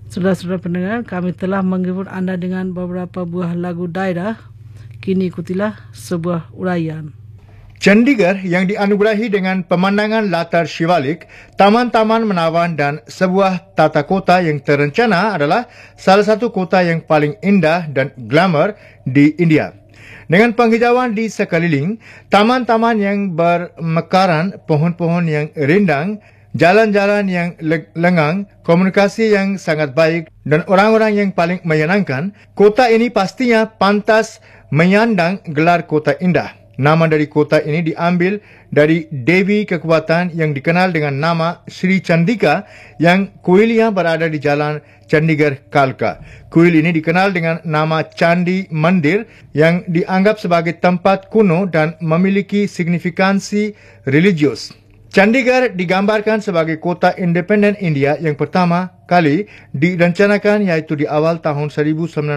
Saudara-saudara pendengar, kami telah menghibur anda dengan beberapa buah lagu daerah. Kini ikutilah sebuah uraian. Chandigarh yang dianugerahi dengan pemandangan latar Shivalik, taman-taman menawan dan sebuah tata kota yang terencana adalah salah satu kota yang paling indah dan glamour di India. Dengan penghijauan di sekeliling, taman-taman yang bermekaran, pohon-pohon yang rindang, jalan-jalan yang lengang, komunikasi yang sangat baik dan orang-orang yang paling menyenangkan, kota ini pastinya pantas menyandang gelar kota indah. Nama dari kota ini diambil dari Dewi Kekuatan yang dikenal dengan nama Sri Chandika yang kuilnya berada di Jalan Chandigarh Kalka. Kuil ini dikenal dengan nama Candi Mandir yang dianggap sebagai tempat kuno dan memiliki signifikansi religius. Chandigarh digambarkan sebagai kota independen India yang pertama kali direncanakan, iaitu di awal tahun 1950,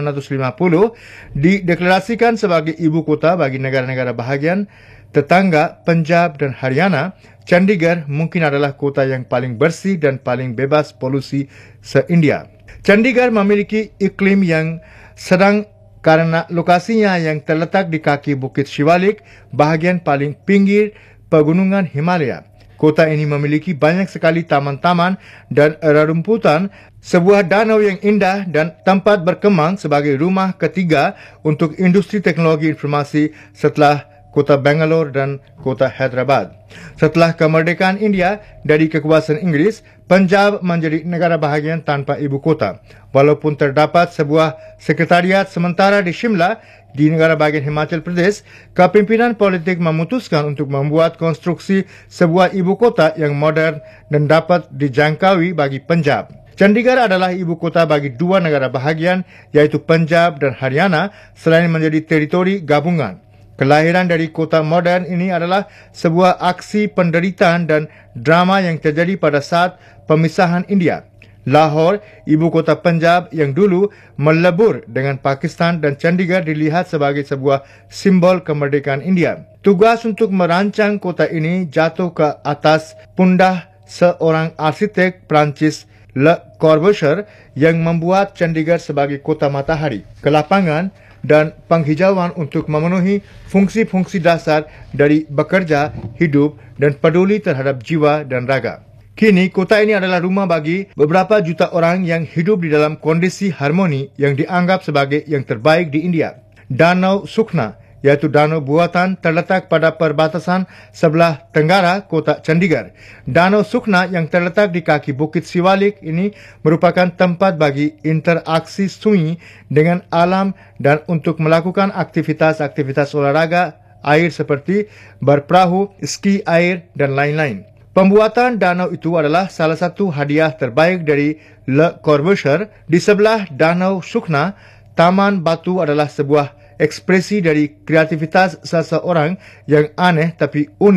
dideklarasikan sebagai ibu kota bagi negara-negara bahagian tetangga Punjab dan Haryana. Chandigarh mungkin adalah kota yang paling bersih dan paling bebas polusi se-India. Chandigarh memiliki iklim yang sedang karena lokasinya yang terletak di kaki Bukit Shivalik, bahagian paling pinggir pegunungan Himalaya. Kota ini memiliki banyak sekali taman-taman dan rerumputan, sebuah danau yang indah dan tempat berkembang sebagai rumah ketiga untuk industri teknologi informasi setelah kota Bangalore dan kota Hyderabad. Setelah kemerdekaan India dari kekuasaan Inggris, Punjab menjadi negara bahagian tanpa ibu kota. Walaupun terdapat sebuah sekretariat sementara di Shimla di negara bahagian Himachal Pradesh, kepimpinan politik memutuskan untuk membuat konstruksi sebuah ibu kota yang moden dan dapat dijangkaui bagi Punjab. Chandigarh adalah ibu kota bagi dua negara bahagian, yaitu Punjab dan Haryana, selain menjadi teritori gabungan. Kelahiran dari kota moden ini adalah sebuah aksi penderitaan dan drama yang terjadi pada saat pemisahan India. Lahore, ibu kota Punjab yang dulu melebur dengan Pakistan, dan Chandigarh dilihat sebagai sebuah simbol kemerdekaan India. Tugas untuk merancang kota ini jatuh ke atas pundak seorang arsitek Prancis, Le Corbusier, yang membuat Chandigarh sebagai kota matahari, kelapangan dan penghijauan untuk memenuhi fungsi-fungsi dasar dari bekerja, hidup dan peduli terhadap jiwa dan raga. Kini, kota ini adalah rumah bagi beberapa juta orang yang hidup di dalam kondisi harmoni yang dianggap sebagai yang terbaik di India. Danau Sukhna, yaitu danau buatan, terletak pada perbatasan sebelah tenggara kota Chandigarh. Danau Sukhna yang terletak di kaki Bukit Shivalik ini merupakan tempat bagi interaksi sunyi dengan alam dan untuk melakukan aktivitas-aktivitas olahraga air seperti berperahu, ski air dan lain-lain. Pembuatan danau itu adalah salah satu hadiah terbaik dari Le Corbusier. Di sebelah Danau Sukhna, Taman Batu adalah sebuah ekspresi dari kreativitas seseorang yang aneh tapi unik.